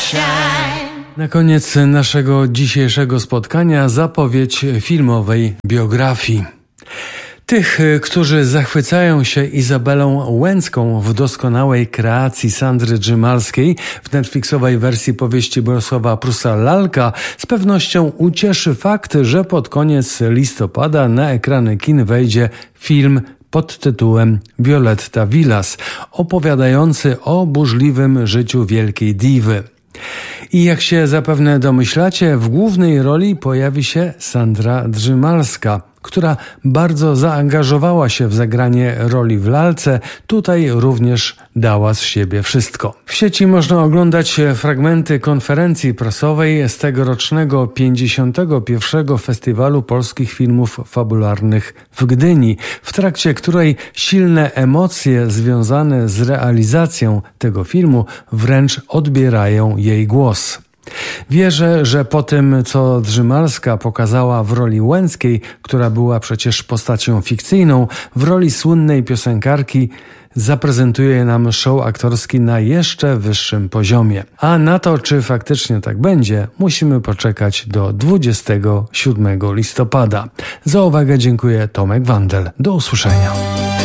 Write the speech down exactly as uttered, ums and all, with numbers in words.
Na koniec naszego dzisiejszego spotkania zapowiedź filmowej biografii. Tych, którzy zachwycają się Izabelą Łęcką w doskonałej kreacji Sandry Drzymalskiej w netflixowej wersji powieści Bolesława Prusa Lalka, z pewnością ucieszy fakt, że pod koniec listopada na ekrany kin wejdzie film pod tytułem Violetta Villas, opowiadający o burzliwym życiu wielkiej diwy. I jak się zapewne domyślacie, w głównej roli pojawi się Sandra Drzymalska, która bardzo zaangażowała się w zagranie roli w lalce, tutaj również dała z siebie wszystko. W sieci można oglądać fragmenty konferencji prasowej z tegorocznego pięćdziesiątego pierwszego Festiwalu Polskich Filmów Fabularnych w Gdyni, w trakcie której silne emocje związane z realizacją tego filmu wręcz odbierają jej głos. Wierzę, że po tym, co Drzymalska pokazała w roli Łęckiej, która była przecież postacią fikcyjną, w roli słynnej piosenkarki zaprezentuje nam show aktorski na jeszcze wyższym poziomie. A na to, czy faktycznie tak będzie, musimy poczekać do dwudziestego siódmego listopada. Za uwagę dziękuję, Tomek Wandel. Do usłyszenia.